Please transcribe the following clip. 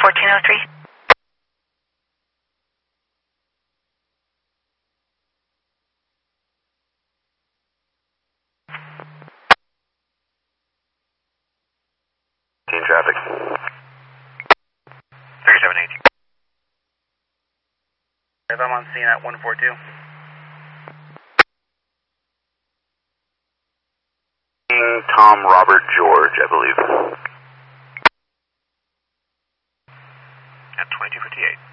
1403. Team traffic. 3718. If I'm on scene at 142. Tom Robert George, I believe. At 2258.